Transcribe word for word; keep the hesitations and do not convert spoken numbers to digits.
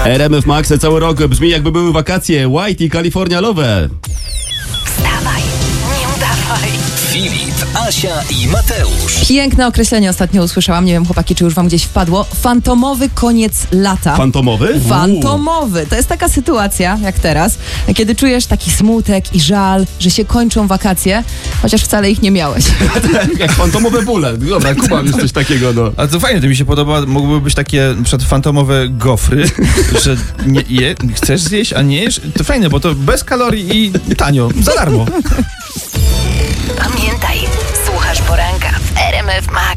R M F Max cały rok brzmi jakby były wakacje. White i California Love. Wstawaj, nie udawaj. Filip, Asia i Mateusz. Piękne określenie ostatnio usłyszałam, nie wiem chłopaki, czy już wam gdzieś wpadło. Fantomowy koniec lata. Fantomowy? Fantomowy. To jest taka sytuacja, jak teraz, kiedy czujesz taki smutek i żal, że się kończą wakacje, chociaż wcale ich nie miałeś. Jak fantomowe bóle. Dobra, kumam już coś takiego, no. A to fajnie, to mi się podoba, mogłyby być takie na przykład fantomowe gofry, że nie je, chcesz zjeść, a nie jesz. To fajne, bo to bez kalorii i tanio, za darmo. Pamiętaj, słuchasz poranka w R M F Max.